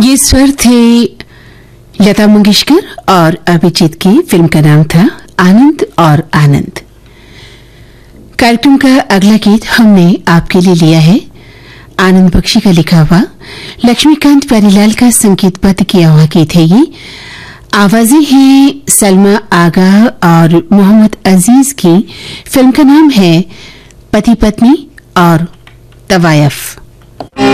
ये स्वर थे लता मंगेशकर और अभिजीत की। फिल्म का नाम था आनंद और आनंद। कार्यक्रम का अगला गीत हमने आपके लिए लिया है आनंद बख्शी का लिखा हुआ, लक्ष्मीकांत प्यारीलाल का संगीतबद्ध किया हुआ गीत है। ये आवाजें हैं सलमा आगा और मोहम्मद अजीज की। फिल्म का नाम है पति पत्नी और तवायफ।